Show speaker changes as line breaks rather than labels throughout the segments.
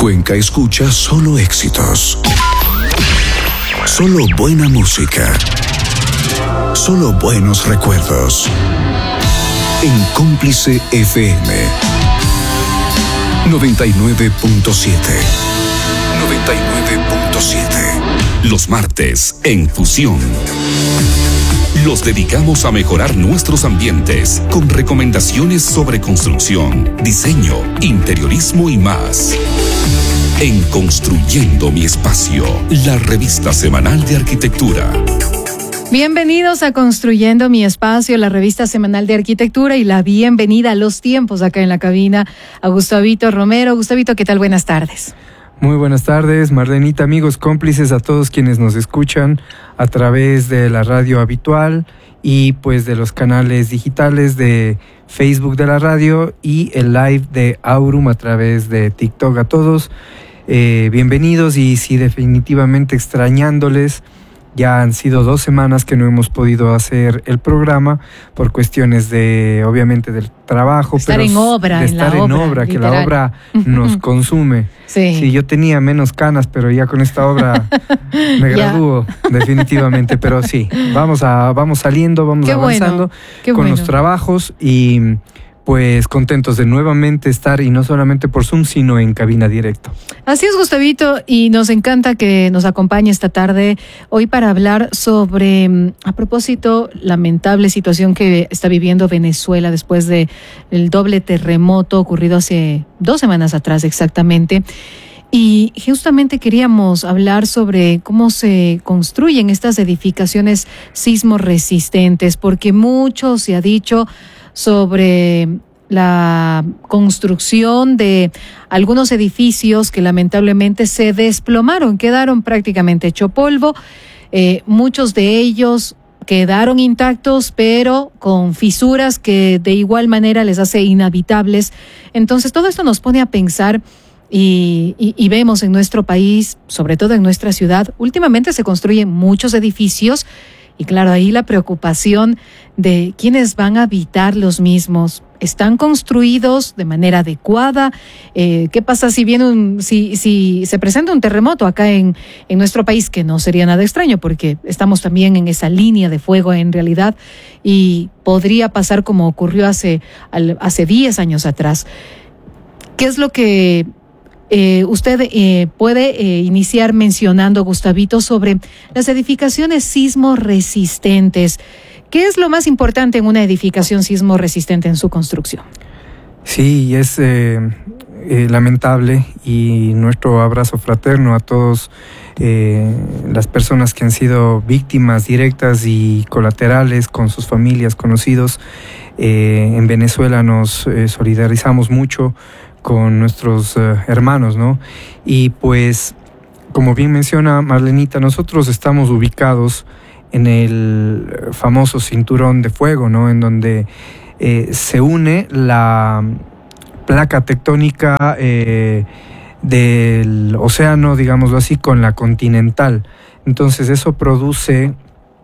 Cuenca escucha solo éxitos. Solo buena música. Solo buenos recuerdos. En Cómplice FM 99.7. 99.7. Los martes en Fusión. Los dedicamos a mejorar nuestros ambientes con recomendaciones sobre construcción, diseño, interiorismo y más. En Construyendo mi Espacio, la revista semanal de arquitectura.
Bienvenidos a Construyendo mi Espacio, la revista semanal de arquitectura, y la bienvenida a los tiempos acá en la cabina a Gustavito Romero. Gustavito, ¿qué tal? Buenas tardes.
Muy buenas tardes, Marlenita, amigos cómplices, a todos quienes nos escuchan a través de la radio habitual y pues de los canales digitales de Facebook de la radio y el live de Aurum a través de TikTok. A todos, bienvenidos, y sí, definitivamente extrañándoles. Ya han sido 2 semanas que no hemos podido hacer el programa por cuestiones de, obviamente, del trabajo.
Estar en obra,
que la obra nos consume. Sí, yo tenía menos canas, pero ya con esta obra me gradúo, definitivamente. Pero sí, vamos saliendo, vamos avanzando con los trabajos y pues contentos de nuevamente estar, y no solamente por Zoom, sino en cabina directo.
Así es, Gustavito, y nos encanta que nos acompañe esta tarde hoy para hablar sobre, a propósito, lamentable situación que está viviendo Venezuela después del doble terremoto ocurrido hace 2 semanas atrás exactamente. Y justamente queríamos hablar sobre cómo se construyen estas edificaciones sismo resistentes, porque mucho se ha dicho sobre la construcción de algunos edificios que lamentablemente se desplomaron, quedaron prácticamente hecho polvo. Muchos de ellos quedaron intactos, pero con fisuras que de igual manera les hace inhabitables. Entonces todo esto nos pone a pensar. Y vemos en nuestro país, sobre todo en nuestra ciudad, últimamente se construyen muchos edificios, y claro, ahí la preocupación de quiénes van a habitar los mismos. ¿Están construidos de manera adecuada? ¿Qué pasa si se presenta un terremoto acá en nuestro país? Que no sería nada extraño, porque estamos también en esa línea de fuego en realidad, y podría pasar como ocurrió hace 10 años atrás. ¿Qué es lo que usted puede iniciar mencionando, Gustavito, sobre las edificaciones sismo resistentes? ¿Qué es lo más importante en una edificación sismo resistente en su construcción? Sí,
es lamentable, y nuestro abrazo fraterno a todos las personas que han sido víctimas directas y colaterales, con sus familias, conocidos. En Venezuela nos solidarizamos mucho con nuestros hermanos, ¿no? Y pues, como bien menciona Marlenita, nosotros estamos ubicados en el famoso cinturón de fuego, ¿no? En donde se une la placa tectónica del océano, digámoslo así, con la continental. Entonces eso produce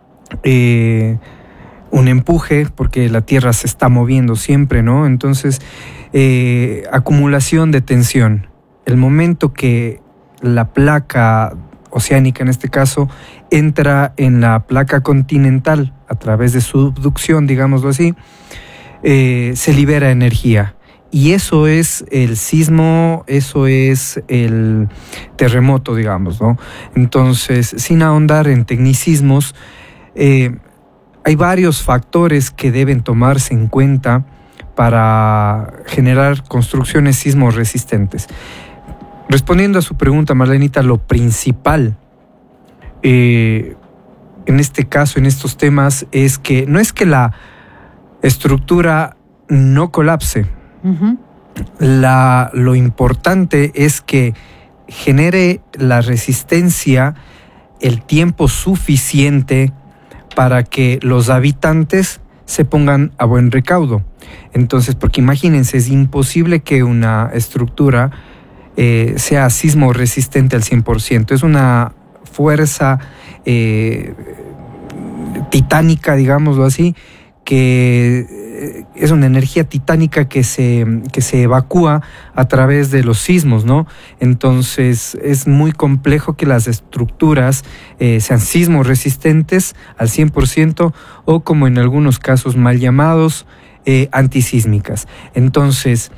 un empuje, porque la Tierra se está moviendo siempre, ¿no? Entonces, acumulación de tensión. El momento que la placa oceánica, en este caso, entra en la placa continental a través de subducción, digámoslo así, se libera energía. Y eso es el sismo, eso es el terremoto, digamos, ¿no? Entonces, sin ahondar en tecnicismos, hay varios factores que deben tomarse en cuenta para generar construcciones sismo resistentes. Respondiendo a su pregunta, Marlenita, lo principal en este caso, en estos temas, es que no es que la estructura no colapse. Uh-huh. Lo importante es que genere la resistencia el tiempo suficiente para que los habitantes se pongan a buen recaudo. Entonces, porque imagínense, es imposible que una estructura sea sismo resistente al 100%. Es una fuerza titánica, digámoslo así, que es una energía titánica que se evacúa a través de los sismos, ¿no? Entonces es muy complejo que las estructuras sean sismo resistentes al 100% o, como en algunos casos mal llamados, antisísmicas. Entonces,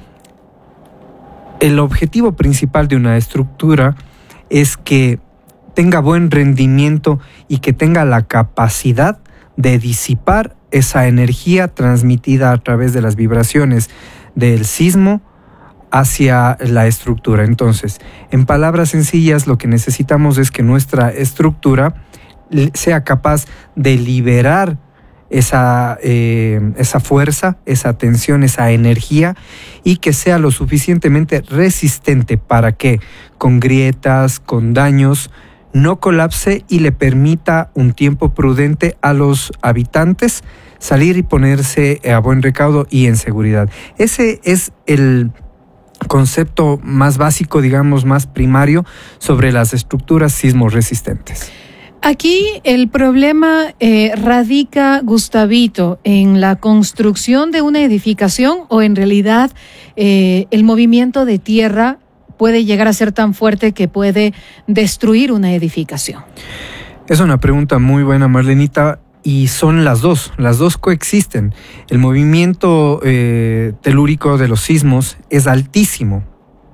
el objetivo principal de una estructura es que tenga buen rendimiento y que tenga la capacidad de disipar esa energía transmitida a través de las vibraciones del sismo hacia la estructura. Entonces, en palabras sencillas, lo que necesitamos es que nuestra estructura sea capaz de liberar esa fuerza, esa tensión, esa energía, y que sea lo suficientemente resistente para que con grietas, con daños, no colapse y le permita un tiempo prudente a los habitantes salir y ponerse a buen recaudo y en seguridad. Ese es el concepto más básico, digamos, más primario sobre las estructuras sismorresistentes.
Aquí el problema radica, Gustavito, en la construcción de una edificación, o en realidad el movimiento de tierra puede llegar a ser tan fuerte que puede destruir una edificación.
Es una pregunta muy buena, Marlenita, y son las dos coexisten. El movimiento telúrico de los sismos es altísimo.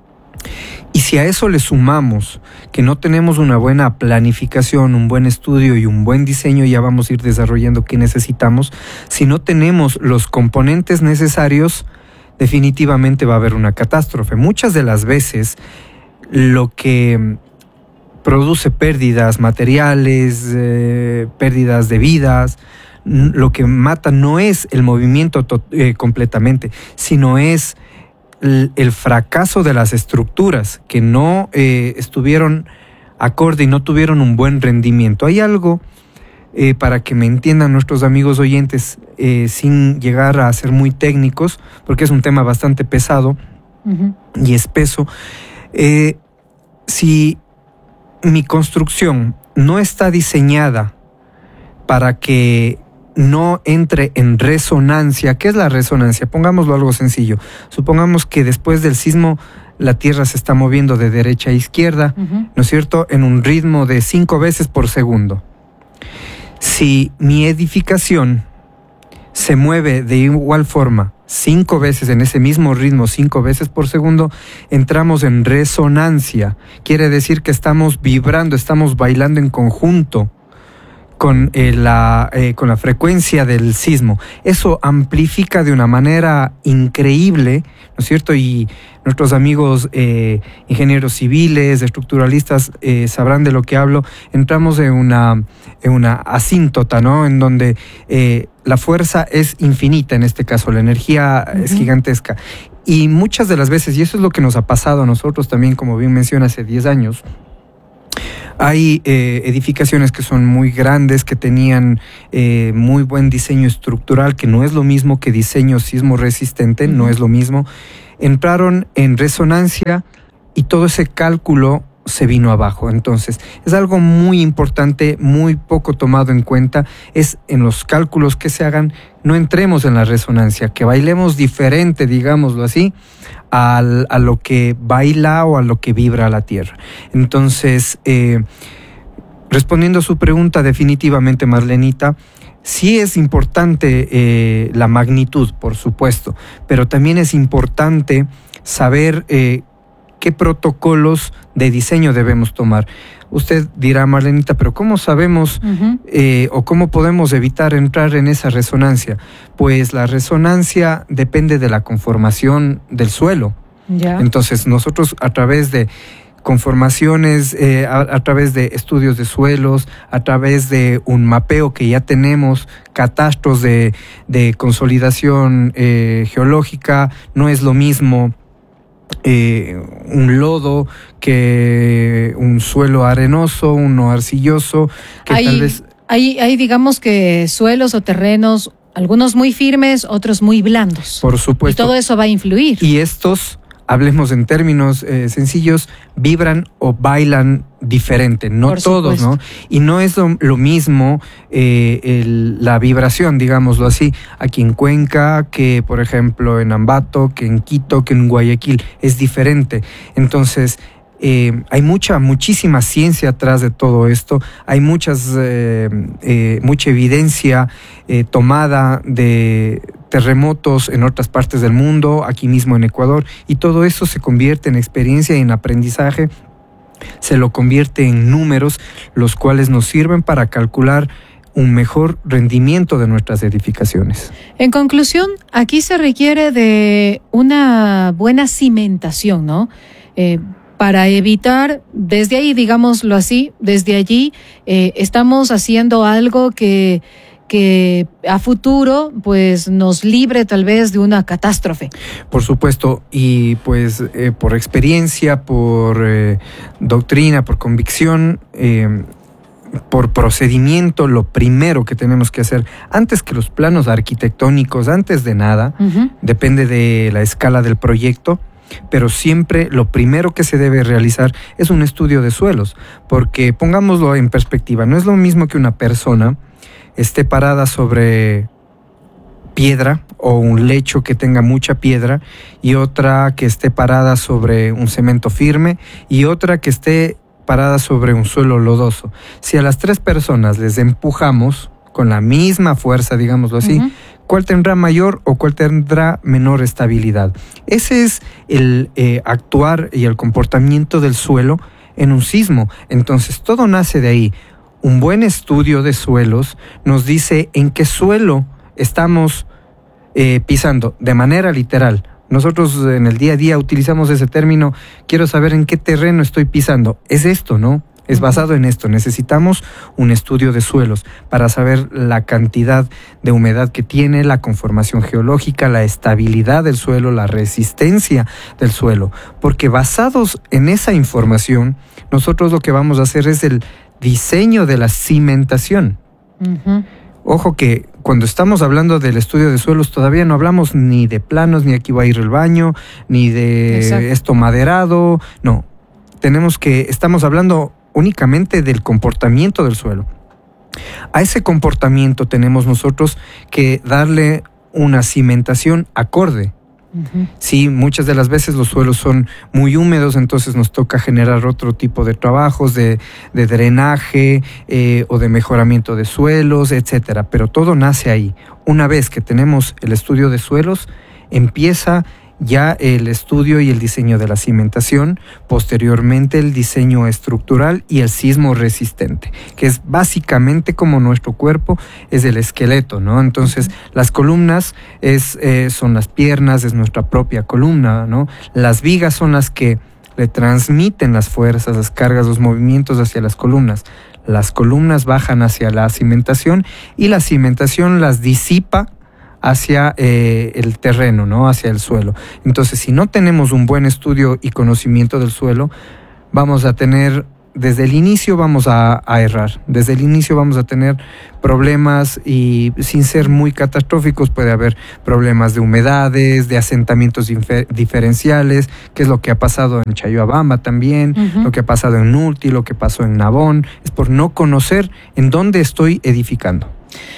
Y si a eso le sumamos que no tenemos una buena planificación, un buen estudio y un buen diseño, ya vamos a ir desarrollando qué necesitamos. Si no tenemos los componentes necesarios, definitivamente va a haber una catástrofe. Muchas de las veces lo que produce pérdidas materiales, pérdidas de vidas, lo que mata no es el movimiento completamente, sino es el fracaso de las estructuras que no estuvieron acorde y no tuvieron un buen rendimiento. Hay algo, para que me entiendan nuestros amigos oyentes, sin llegar a ser muy técnicos, porque es un tema bastante pesado y espeso. Si mi construcción no está diseñada para que no entre en resonancia. ¿Qué es la resonancia? Pongámoslo algo sencillo. Supongamos que después del sismo la Tierra se está moviendo de derecha a izquierda, ¿no es cierto?, en un ritmo de 5 veces por segundo. Si mi edificación se mueve de igual forma 5 veces en ese mismo ritmo, 5 veces por segundo, entramos en resonancia. Quiere decir que estamos vibrando, estamos bailando en conjunto con la frecuencia del sismo. Eso amplifica de una manera increíble, ¿no es cierto? Y nuestros amigos ingenieros civiles, estructuralistas, sabrán de lo que hablo. Entramos en una asíntota, ¿no? En donde la fuerza es infinita, en este caso, la energía es gigantesca. Y muchas de las veces, y eso es lo que nos ha pasado a nosotros también, como bien menciona, hace 10 años, hay edificaciones que son muy grandes, que tenían muy buen diseño estructural, que no es lo mismo que diseño sismo resistente, no es lo mismo. Entraron en resonancia y todo ese cálculo se vino abajo. Entonces, es algo muy importante, muy poco tomado en cuenta, es en los cálculos que se hagan, no entremos en la resonancia, que bailemos diferente, digámoslo así, a lo que baila o a lo que vibra la Tierra. Entonces, respondiendo a su pregunta, definitivamente, Marlenita, sí es importante la magnitud, por supuesto, pero también es importante saber qué protocolos de diseño debemos tomar. Usted dirá, Marlenita, pero ¿cómo sabemos o cómo podemos evitar entrar en esa resonancia? Pues la resonancia depende de la conformación del suelo. Ya. Entonces nosotros, a través de conformaciones, a través de estudios de suelos, a través de un mapeo que ya tenemos, catastros de consolidación geológica, no es lo mismo un lodo que un suelo arenoso, uno arcilloso, que tal vez...
Hay digamos que suelos o terrenos, algunos muy firmes, otros muy blandos.
Por supuesto.
Y todo eso va a influir.
Y estos hablemos en términos sencillos, vibran o bailan diferente, no
Por
todos,
supuesto.
¿no? Y no es lo mismo la vibración, digámoslo así, aquí en Cuenca, que por ejemplo en Ambato, que en Quito, que en Guayaquil, es diferente. Entonces, hay muchísima ciencia atrás de todo esto, hay mucha evidencia tomada de terremotos en otras partes del mundo, aquí mismo en Ecuador, y todo eso se convierte en experiencia y en aprendizaje, se lo convierte en números, los cuales nos sirven para calcular un mejor rendimiento de nuestras edificaciones.
En conclusión, aquí se requiere de una buena cimentación, ¿no? Para evitar, desde ahí, digámoslo así, desde allí estamos haciendo algo que a futuro pues nos libre tal vez de una catástrofe.
Por supuesto, y pues por experiencia, por doctrina, por convicción, por procedimiento, lo primero que tenemos que hacer, antes que los planos arquitectónicos, antes de nada, depende de la escala del proyecto, pero siempre lo primero que se debe realizar es un estudio de suelos, porque pongámoslo en perspectiva, no es lo mismo que una persona esté parada sobre piedra o un lecho que tenga mucha piedra y otra que esté parada sobre un cemento firme y otra que esté parada sobre un suelo lodoso. Si a las 3 personas les empujamos con la misma fuerza, digámoslo así, ¿cuál tendrá mayor o cuál tendrá menor estabilidad? Ese es el actuar y el comportamiento del suelo en un sismo. Entonces, todo nace de ahí. Un buen estudio de suelos nos dice en qué suelo estamos pisando, de manera literal. Nosotros en el día a día utilizamos ese término, quiero saber en qué terreno estoy pisando. Es esto, ¿no? Es basado en esto. Necesitamos un estudio de suelos para saber la cantidad de humedad que tiene, la conformación geológica, la estabilidad del suelo, la resistencia del suelo. Porque basados en esa información, nosotros lo que vamos a hacer es el diseño de la cimentación. Ojo que cuando estamos hablando del estudio de suelos todavía no hablamos ni de planos, ni aquí va a ir el baño, ni de esto maderado. No, estamos hablando únicamente del comportamiento del suelo. A ese comportamiento tenemos nosotros que darle una cimentación acorde. Sí, muchas de las veces los suelos son muy húmedos, entonces nos toca generar otro tipo de trabajos de drenaje o de mejoramiento de suelos, etcétera. Pero todo nace ahí. Una vez que tenemos el estudio de suelos, empieza ya el estudio y el diseño de la cimentación, posteriormente el diseño estructural y el sismo resistente, que es básicamente como nuestro cuerpo es el esqueleto, ¿no? Entonces, las columnas son las piernas, es nuestra propia columna, ¿no? Las vigas son las que le transmiten las fuerzas, las cargas, los movimientos hacia las columnas. Las columnas bajan hacia la cimentación y la cimentación las disipa hacia el terreno, ¿no? Hacia el suelo. Entonces, si no tenemos un buen estudio y conocimiento del suelo, vamos a tener, desde el inicio vamos a errar. Desde el inicio vamos a tener problemas y sin ser muy catastróficos puede haber problemas de humedades, de asentamientos diferenciales, que es lo que ha pasado en Chayhuabamba también, lo que ha pasado en Nulti, lo que pasó en Nabón. Es por no conocer en dónde estoy edificando.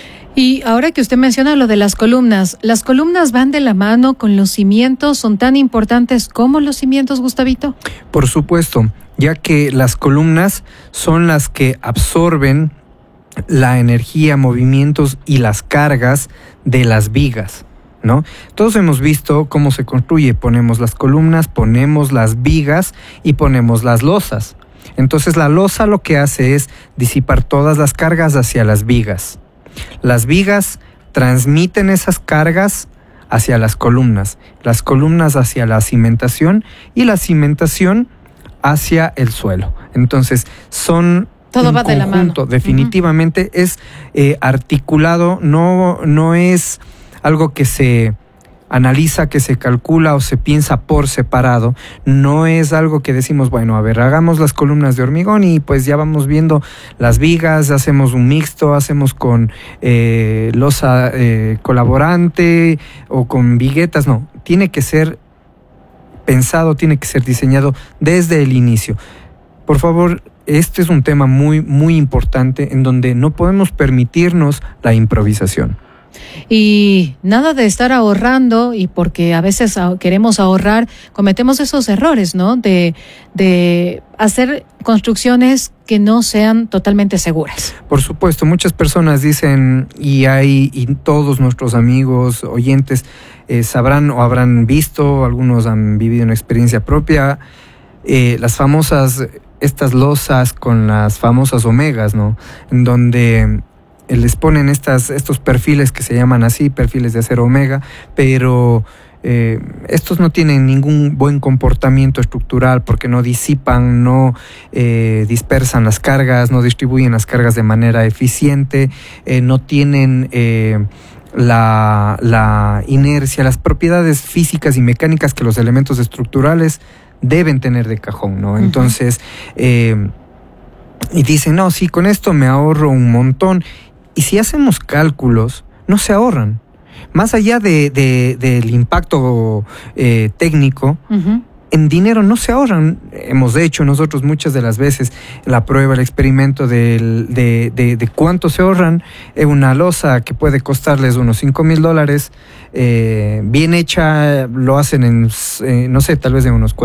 Y ahora que usted menciona lo de las columnas van de la mano con los cimientos, ¿son tan importantes como los cimientos, Gustavito?
Por supuesto, ya que las columnas son las que absorben la energía, movimientos y las cargas de las vigas, ¿no? Todos hemos visto cómo se construye, ponemos las columnas, ponemos las vigas y ponemos las losas. Entonces la losa lo que hace es disipar todas las cargas hacia las vigas. Las vigas transmiten esas cargas hacia las columnas hacia la cimentación y la cimentación hacia el suelo. Entonces son
todo va de la mano.
Definitivamente es articulado, no es algo que se analiza, que se calcula o se piensa por separado. No es algo que decimos, bueno, a ver, hagamos las columnas de hormigón y pues ya vamos viendo las vigas, hacemos un mixto, hacemos con losa colaborante o con viguetas. No, tiene que ser pensado, tiene que ser diseñado desde el inicio. Por favor, este es un tema muy, muy importante en donde no podemos permitirnos la improvisación.
Y nada de estar ahorrando, y porque a veces queremos ahorrar, cometemos esos errores, ¿no? De hacer construcciones que no sean totalmente seguras.
Por supuesto, muchas personas dicen, y todos nuestros amigos, oyentes, sabrán o habrán visto, algunos han vivido una experiencia propia, las famosas, estas losas con las famosas omegas, ¿no? En donde les ponen estos perfiles que se llaman así, perfiles de acero omega, pero estos no tienen ningún buen comportamiento estructural porque no disipan, no dispersan las cargas, no distribuyen las cargas de manera eficiente, no tienen la inercia, las propiedades físicas y mecánicas que los elementos estructurales deben tener de cajón, ¿no? Entonces, y dicen, no, sí, con esto me ahorro un montón. Y si hacemos cálculos, no se ahorran. Más allá del impacto técnico, en dinero no se ahorran. Hemos hecho nosotros muchas de las veces la prueba, el experimento de cuánto se ahorran. Una losa que puede costarles unos $5,000, bien hecha, lo hacen en, no sé, tal vez en unos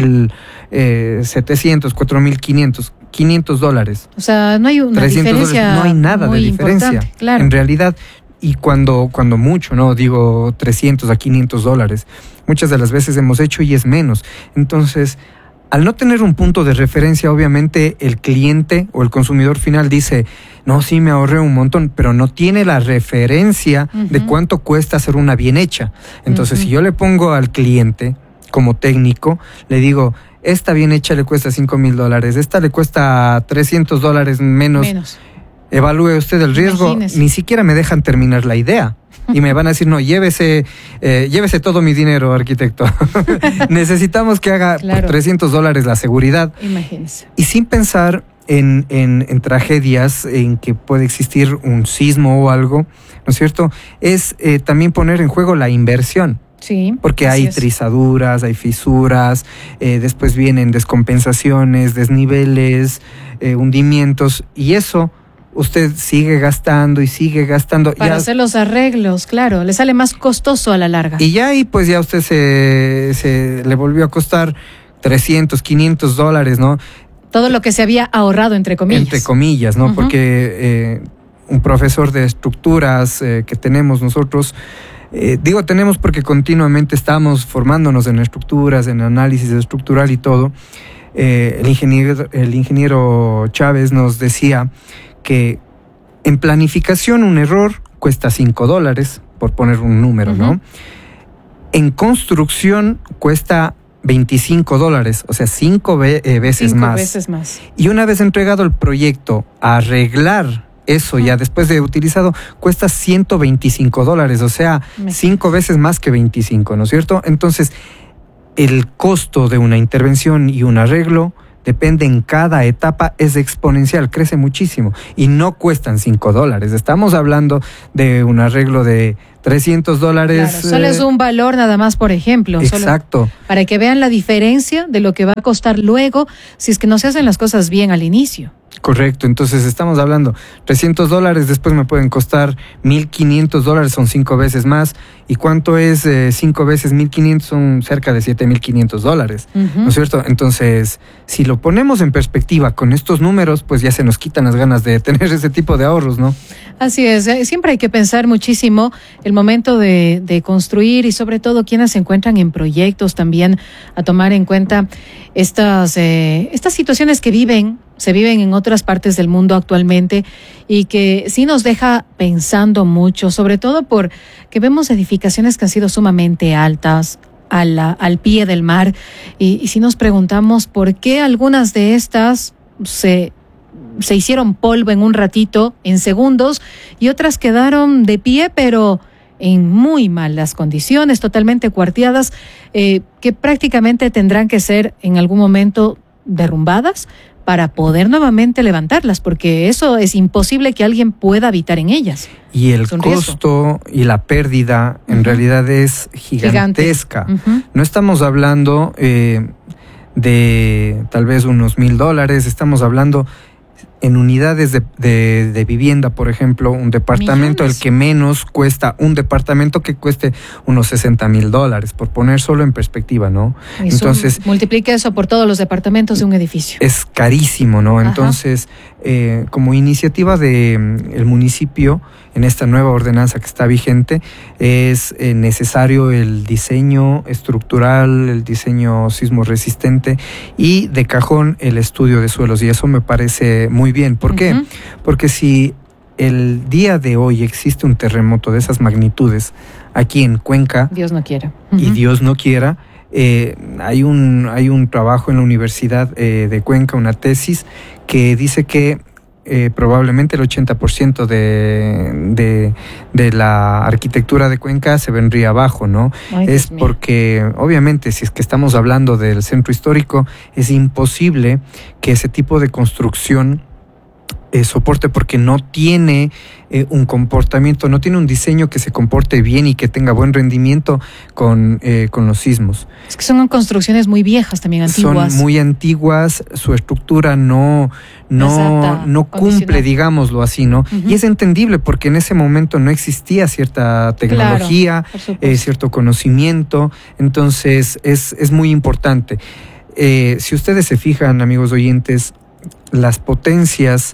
4,700, 4,500. $500.
O sea, no hay una diferencia.
No hay nada de diferencia.
Claro.
En realidad, y cuando mucho, no digo $300 a $500, muchas de las veces hemos hecho y es menos. Entonces, al no tener un punto de referencia, obviamente el cliente o el consumidor final dice, no, sí me ahorré un montón, pero no tiene la referencia de cuánto cuesta hacer una bien hecha. Entonces, si yo le pongo al cliente como técnico, le digo, esta bien hecha le cuesta $5,000, esta le cuesta $300 menos. Evalúe usted el riesgo. Imagínese. Ni siquiera me dejan terminar la idea. Y me van a decir, no, llévese todo mi dinero, arquitecto. Necesitamos que haga por $300 la seguridad.
Imagínese.
Y sin pensar en tragedias, en que puede existir un sismo o algo, ¿no es cierto? Es también poner en juego la inversión.
Sí,
porque hay trizaduras, hay fisuras, después vienen descompensaciones, desniveles, hundimientos, y eso usted sigue gastando y sigue gastando.
Para hacer los arreglos, claro, le sale más costoso a la larga.
Y ya ahí pues ya usted se le volvió a costar $300, $500, ¿no?
Todo lo que se había ahorrado, entre comillas.
Entre comillas, ¿no? Porque un profesor de estructuras que tenemos nosotros, digo tenemos porque continuamente estamos formándonos en estructuras, en análisis estructural y todo. El ingeniero Chávez nos decía que en planificación un error cuesta $5, por poner un número, ¿no? En construcción cuesta $25, o sea, 5 veces más. Y una vez entregado el proyecto, arreglar eso ya después de utilizado cuesta $125, o sea, 5 veces más que 25, ¿no es cierto? Entonces, el costo de una intervención y un arreglo depende en cada etapa, es exponencial, crece muchísimo y no cuestan $5. Estamos hablando de un arreglo de $300.
Claro, solo es un valor nada más, por ejemplo.
Exacto.
Solo para que vean la diferencia de lo que va a costar luego si es que no se hacen las cosas bien al inicio.
Correcto, entonces estamos hablando $300, después me pueden costar $1,500, son 5 veces más. ¿Y cuánto es 5 veces 1,500? Son cerca de $7,500, ¿no es cierto? Entonces, si lo ponemos en perspectiva con estos números, pues ya se nos quitan las ganas de tener ese tipo de ahorros, ¿no?
Así es, siempre hay que pensar muchísimo el momento de construir y sobre todo quienes se encuentran en proyectos también, a tomar en cuenta estas situaciones que se viven en otras partes del mundo actualmente y que sí nos deja pensando mucho, sobre todo porque vemos edificaciones que han sido sumamente altas al pie del mar y si nos preguntamos por qué algunas de estas se hicieron polvo en un ratito, en segundos, y otras quedaron de pie, pero en muy malas condiciones, totalmente cuarteadas, que prácticamente tendrán que ser en algún momento derrumbadas para poder nuevamente levantarlas, porque eso es imposible que alguien pueda habitar en ellas.
Y el costo y la pérdida en realidad es gigantesca. No estamos hablando de tal vez unos $1,000, estamos hablando en unidades de vivienda, por ejemplo, un departamento, el que menos cuesta un departamento que cueste unos $60,000, por poner solo en perspectiva, ¿no?
Entonces, multiplica eso por todos los departamentos de un edificio.
Es carísimo, ¿no? Entonces, como iniciativa del municipio, en esta nueva ordenanza que está vigente, es necesario el diseño estructural, el diseño sismo resistente y de cajón el estudio de suelos, y eso me parece muy bien. ¿Por qué? Porque si el día de hoy existe un terremoto de esas magnitudes aquí en Cuenca,
Dios no quiera,
y Dios no quiera, hay un trabajo en la Universidad de Cuenca, una tesis que dice que probablemente el 80% de la arquitectura de Cuenca se vendría abajo, ¿no? Es porque, obviamente, si es que estamos hablando del centro histórico, es imposible que ese tipo de construcción soporte, porque no tiene un comportamiento, no tiene un diseño que se comporte bien y que tenga buen rendimiento con los sismos.
Es que son construcciones muy viejas también, antiguas.
Son muy antiguas, su estructura no cumple, digámoslo así, ¿no? Y es entendible porque en ese momento no existía cierta tecnología, cierto conocimiento, entonces es muy importante. Si ustedes se fijan, amigos oyentes, las potencias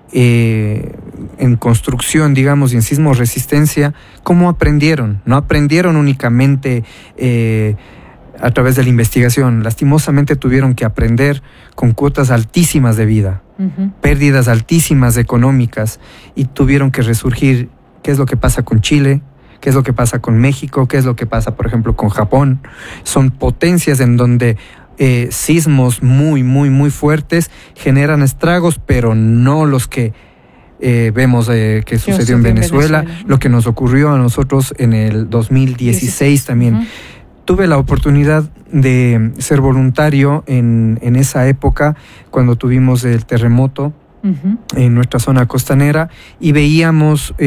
en construcción, digamos, y en sismo resistencia, ¿cómo aprendieron? No aprendieron únicamente a través de la investigación. Lastimosamente tuvieron que aprender con cuotas altísimas de vida, pérdidas altísimas económicas, y tuvieron que resurgir. ¿Qué es lo que pasa con Chile? ¿Qué es lo que pasa con México? ¿Qué es lo que pasa, por ejemplo, con Japón? Son potencias en donde sismos muy, muy, muy fuertes generan estragos, pero no los que vemos que sucedió en Venezuela, lo que nos ocurrió a nosotros en el 2016 también. Tuve la oportunidad de ser voluntario en esa época, cuando tuvimos el terremoto en nuestra zona costanera, y veíamos,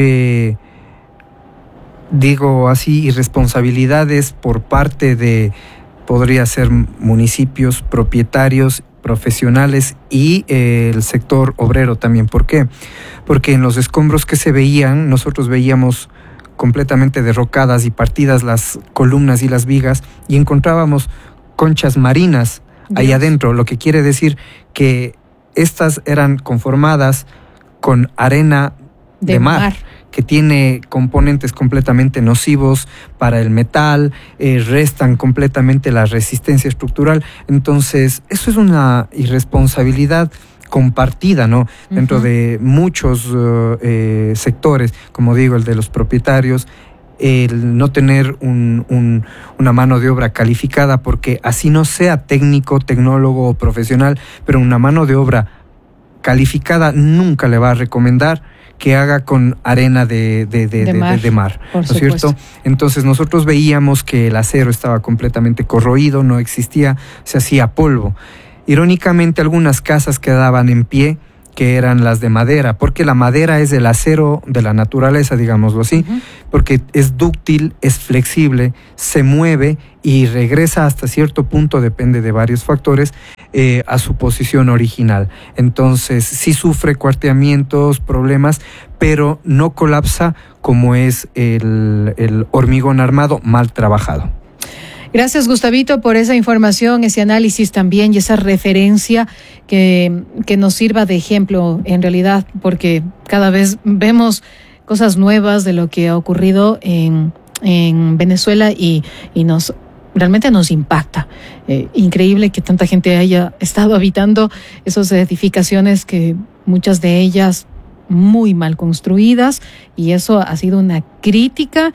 digo así, irresponsabilidades por parte de, podría ser municipios, propietarios, profesionales y el sector obrero también. ¿Por qué? Porque en los escombros que se veían, nosotros veíamos completamente derrocadas y partidas las columnas y las vigas, y encontrábamos conchas marinas ahí adentro, lo que quiere decir que estas eran conformadas con arena de mar, que tiene componentes completamente nocivos para el metal, restan completamente la resistencia estructural. Entonces, eso es una irresponsabilidad compartida, ¿no? Dentro de muchos sectores, como digo, el de los propietarios, el no tener una mano de obra calificada, porque así no sea técnico, tecnólogo o profesional, pero una mano de obra calificada nunca le va a recomendar que haga con arena de mar, ¿no es cierto? Entonces nosotros veíamos que el acero estaba completamente corroído, no existía, se hacía polvo. Irónicamente, algunas casas quedaban en pie, que eran las de madera, porque la madera es el acero de la naturaleza, digámoslo así, porque es dúctil, es flexible, se mueve y regresa hasta cierto punto, depende de varios factores, a su posición original. Entonces, sí sufre cuarteamientos, problemas, pero no colapsa como es el hormigón armado mal trabajado.
Gracias, Gustavito, por esa información, ese análisis también y esa referencia que nos sirva de ejemplo en realidad, porque cada vez vemos cosas nuevas de lo que ha ocurrido en Venezuela y realmente nos impacta. Increíble que tanta gente haya estado habitando esas edificaciones, que muchas de ellas muy mal construidas, y eso ha sido una crítica,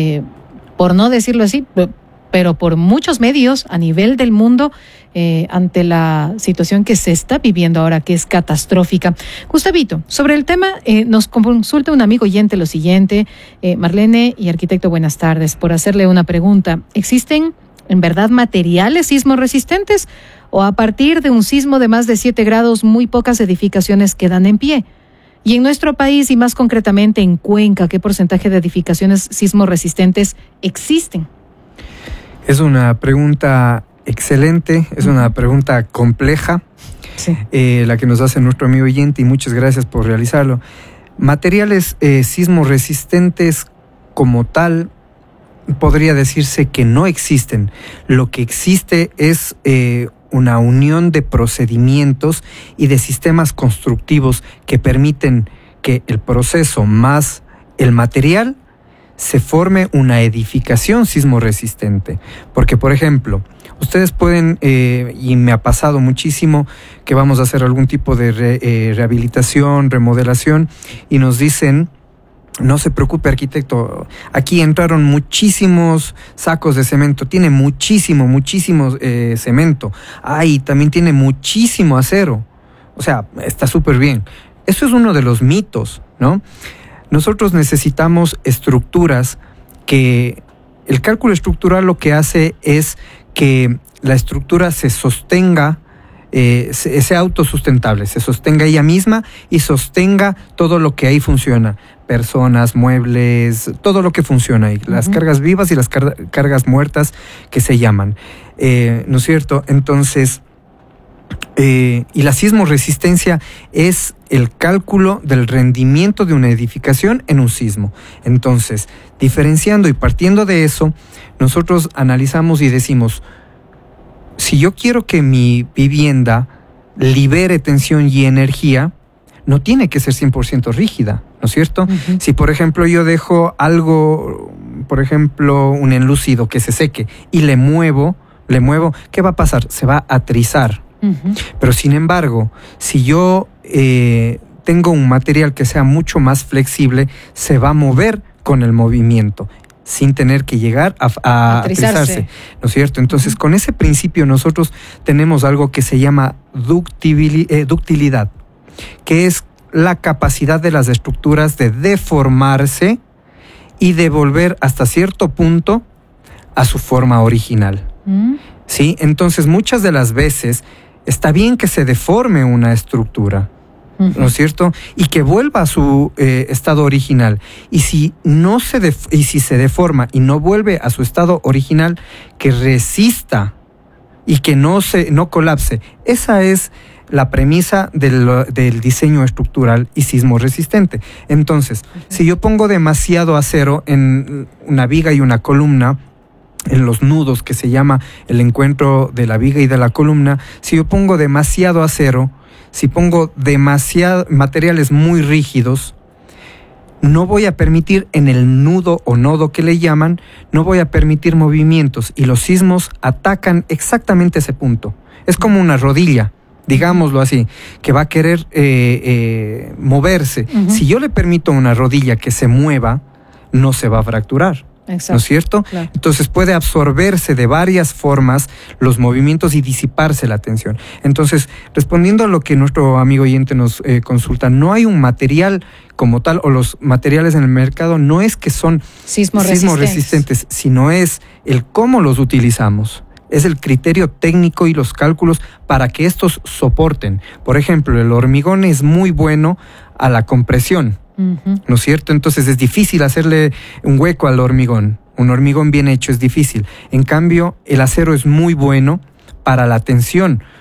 por no decirlo así, pero por muchos medios a nivel del mundo, ante la situación que se está viviendo ahora, que es catastrófica. Gustavito, sobre el tema nos consulta un amigo oyente lo siguiente, Marlene y arquitecto, buenas tardes, por hacerle una pregunta. ¿Existen en verdad materiales sismos resistentes o a partir de un sismo de más de 7 grados muy pocas edificaciones quedan en pie? Y en nuestro país y más concretamente en Cuenca, ¿qué porcentaje de edificaciones sismos resistentes existen?
Es una pregunta excelente, es una pregunta compleja,
sí.
La que nos hace nuestro amigo oyente, y muchas gracias por realizarlo. Materiales sismos resistentes como tal, podría decirse que no existen. Lo que existe es una unión de procedimientos y de sistemas constructivos que permiten que el proceso más el material se forme una edificación sismo resistente. Porque, por ejemplo, ustedes pueden, y me ha pasado muchísimo, que vamos a hacer algún tipo de rehabilitación, remodelación, y nos dicen: no se preocupe, arquitecto, aquí entraron muchísimos sacos de cemento, tiene muchísimo cemento. Y también tiene muchísimo acero. O sea, está súper bien. Eso es uno de los mitos, ¿no? Nosotros necesitamos estructuras que... El cálculo estructural lo que hace es que la estructura se sostenga, sea autosustentable, se sostenga ella misma y sostenga todo lo que ahí funciona. Personas, muebles, todo lo que funciona ahí. Las cargas vivas y las cargas muertas que se llaman. ¿No es cierto? Entonces, y la sismoresistencia es el cálculo del rendimiento de una edificación en un sismo. Entonces, diferenciando y partiendo de eso, nosotros analizamos y decimos: si yo quiero que mi vivienda libere tensión y energía, no tiene que ser 100% rígida, ¿no es cierto? Si, por ejemplo, yo dejo algo, por ejemplo, un enlucido que se seque y le muevo, ¿qué va a pasar? Se va a trizar. Pero, sin embargo, si yo tengo un material que sea mucho más flexible, se va a mover con el movimiento, sin tener que llegar a trizarse, ¿no es cierto? Entonces, con ese principio nosotros tenemos algo que se llama ductilidad, que es la capacidad de las estructuras de deformarse y de volver hasta cierto punto a su forma original. ¿Sí? Entonces, muchas de las veces está bien que se deforme una estructura, ¿no es cierto? Y que vuelva a su estado original. Y si se deforma y no vuelve a su estado original, que resista y que no colapse. Esa es la premisa del diseño estructural y sismo resistente. Entonces, si yo pongo demasiado acero en una viga y una columna, en los nudos, que se llama el encuentro de la viga y de la columna, si yo pongo demasiado acero, si pongo demasiado materiales muy rígidos, no voy a permitir en el nudo o nodo que le llaman, no voy a permitir movimientos, y los sismos atacan exactamente ese punto. Es como una rodilla, digámoslo así, que va a querer moverse. Si yo le permito a una rodilla que se mueva, no se va a fracturar. Exacto. ¿No es cierto? Claro. Entonces puede absorberse de varias formas los movimientos y disiparse la tensión. Entonces, respondiendo a lo que nuestro amigo oyente nos consulta, no hay un material como tal, o los materiales en el mercado no es que son sismorresistentes, sino es el cómo los utilizamos. Es el criterio técnico y los cálculos para que estos soporten. Por ejemplo, el hormigón es muy bueno a la compresión, ¿no es cierto? Entonces es difícil hacerle un hueco al hormigón. Un hormigón bien hecho es difícil. En cambio, el acero es muy bueno para la tensión,